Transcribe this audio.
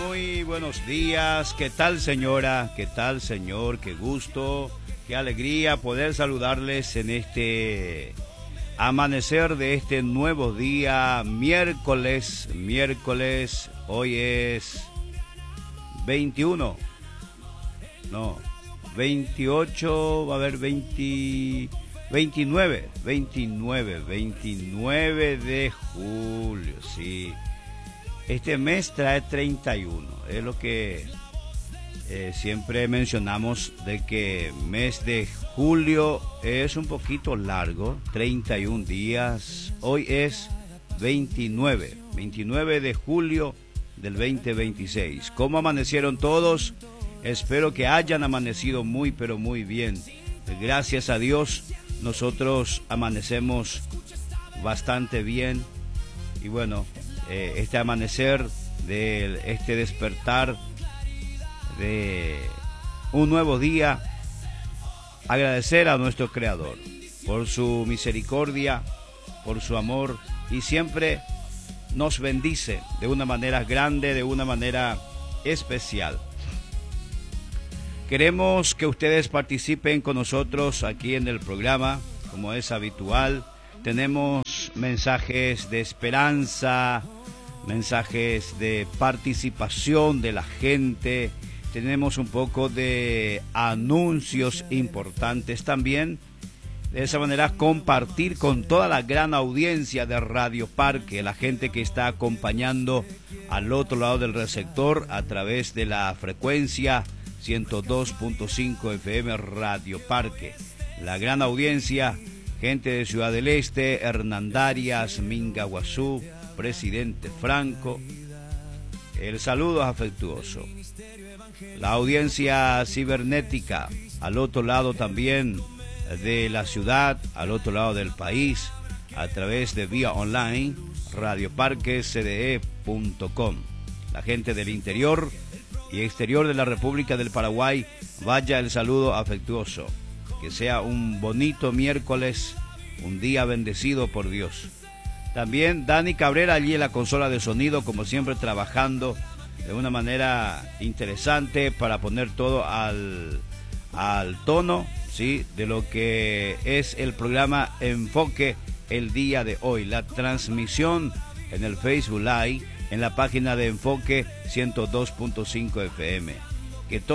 Muy buenos días. ¿Qué tal, señora? ¿Qué tal, señor? Qué gusto, qué alegría poder saludarles en este amanecer de este nuevo día, miércoles. Hoy es 21. No, 28, va a haber 29 de julio, sí. Este mes trae 31, es lo que siempre mencionamos, de que mes de julio es un poquito largo, 31 días. Hoy es 29 de julio del 2026. ¿Cómo amanecieron todos? Espero que hayan amanecido muy, pero muy bien. Gracias a Dios, nosotros amanecemos bastante bien. Y bueno, este amanecer, de este despertar de un nuevo día, agradecer a nuestro Creador por su misericordia, por su amor, y siempre nos bendice de una manera grande, de una manera especial. Queremos que ustedes participen con nosotros aquí en el programa, como es habitual. Tenemos mensajes de esperanza, mensajes de participación de la gente. Tenemos un poco de anuncios importantes también. De esa manera, compartir con toda la gran audiencia de Radio Parque, la gente que está acompañando al otro lado del receptor a través de la frecuencia 102.5 FM Radio Parque. La gran audiencia, gente de Ciudad del Este, Hernandarias, Mingaguazú, Presidente Franco. El saludo afectuoso. La audiencia cibernética, al otro lado también de la ciudad, al otro lado del país, a través de vía online, radioparquecde.com. La gente del interior y exterior de la República del Paraguay, vaya el saludo afectuoso. Que sea un bonito miércoles, un día bendecido por Dios. También Dani Cabrera allí en la consola de sonido, como siempre, trabajando de una manera interesante para poner todo al tono, ¿sí?, de lo que es el programa Enfoque el día de hoy. La transmisión en el Facebook Live, en la página de Enfoque 102.5 FM. Que